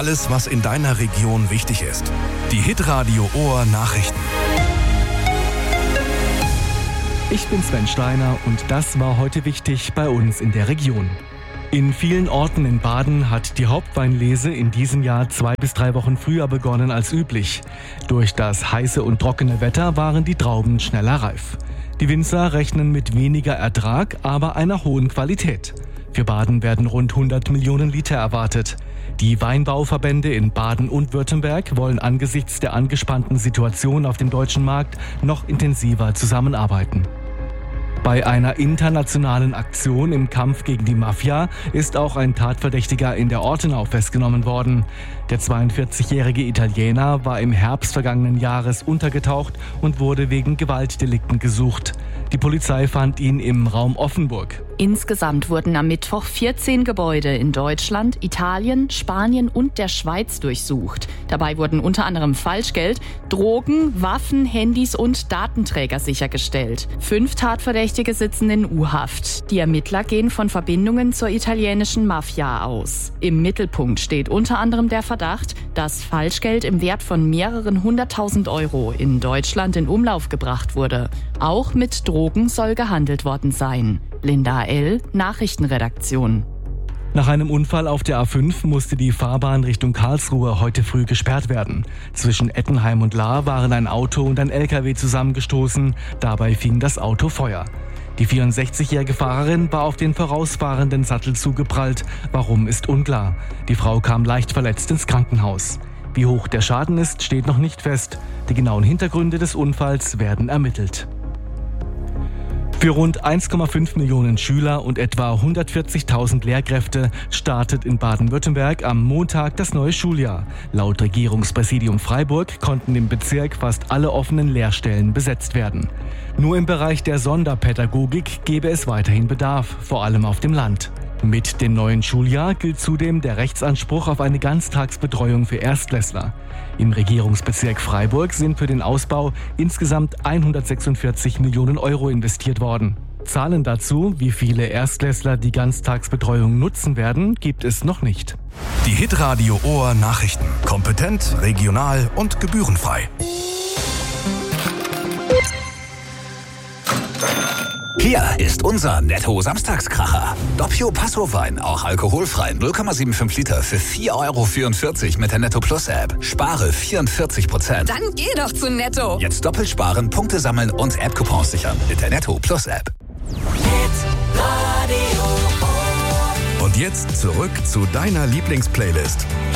Alles, was in deiner Region wichtig ist. Die Hitradio Ohr Nachrichten. Ich bin Sven Steiner und das war heute wichtig bei uns in der Region. In vielen Orten in Baden hat die Hauptweinlese in diesem Jahr 2 bis 3 Wochen früher begonnen als üblich. Durch das heiße und trockene Wetter waren die Trauben schneller reif. Die Winzer rechnen mit weniger Ertrag, aber einer hohen Qualität. Für Baden werden rund 100 Millionen Liter erwartet. Die Weinbauverbände in Baden und Württemberg wollen angesichts der angespannten Situation auf dem deutschen Markt noch intensiver zusammenarbeiten. Bei einer internationalen Aktion im Kampf gegen die Mafia ist auch ein Tatverdächtiger in der Ortenau festgenommen worden. Der 42-jährige Italiener war im Herbst vergangenen Jahres untergetaucht und wurde wegen Gewaltdelikten gesucht. Die Polizei fand ihn im Raum Offenburg. Insgesamt wurden am Mittwoch 14 Gebäude in Deutschland, Italien, Spanien und der Schweiz durchsucht. Dabei wurden unter anderem Falschgeld, Drogen, Waffen, Handys und Datenträger sichergestellt. 5 Tatverdächtige sitzen in U-Haft. Die Ermittler gehen von Verbindungen zur italienischen Mafia aus. Im Mittelpunkt steht unter anderem der Verdacht, dass Falschgeld im Wert von mehreren 100.000 Euro in Deutschland in Umlauf gebracht wurde. Auch mit Drogen soll gehandelt worden sein. Linda L., Nachrichtenredaktion. Nach einem Unfall auf der A5 musste die Fahrbahn Richtung Karlsruhe heute früh gesperrt werden. Zwischen Ettenheim und Lahr waren ein Auto und ein LKW zusammengestoßen. Dabei fing das Auto Feuer. Die 64-jährige Fahrerin war auf den vorausfahrenden Sattel zugeprallt. Warum, ist unklar. Die Frau kam leicht verletzt ins Krankenhaus. Wie hoch der Schaden ist, steht noch nicht fest. Die genauen Hintergründe des Unfalls werden ermittelt. Für rund 1,5 Millionen Schüler und etwa 140.000 Lehrkräfte startet in Baden-Württemberg am Montag das neue Schuljahr. Laut Regierungspräsidium Freiburg konnten im Bezirk fast alle offenen Lehrstellen besetzt werden. Nur im Bereich der Sonderpädagogik gäbe es weiterhin Bedarf, vor allem auf dem Land. Mit dem neuen Schuljahr gilt zudem der Rechtsanspruch auf eine Ganztagsbetreuung für Erstklässler. Im Regierungsbezirk Freiburg sind für den Ausbau insgesamt 146 Millionen Euro investiert worden. Zahlen dazu, wie viele Erstklässler die Ganztagsbetreuung nutzen werden, gibt es noch nicht. Die Hitradio Ohr Nachrichten. Kompetent, regional und gebührenfrei. Hier ist unser Netto-Samstagskracher. Doppio Passo-Wein, auch alkoholfrei, 0,75 Liter für 4,44 € mit der Netto Plus App. Spare 44%. Dann geh doch zu Netto. Jetzt doppelt sparen, Punkte sammeln und App-Coupons sichern mit der Netto Plus App. Und jetzt zurück zu deiner Lieblingsplaylist.